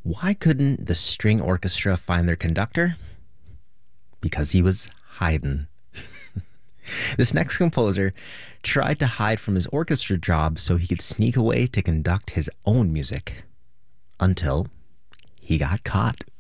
Why couldn't the string orchestra find their conductor? Because he was hiding. This next composer tried to hide from his orchestra job so he could sneak away to conduct his own music until he got caught.